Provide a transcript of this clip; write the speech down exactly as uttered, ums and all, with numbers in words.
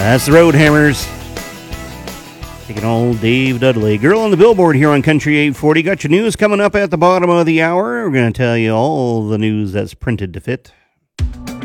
That's the Road Hammers. Taking old Dave Dudley. Girl on the Billboard here on Country eight forty. Got your news coming up at the bottom of the hour. We're going to tell you all the news that's printed to fit.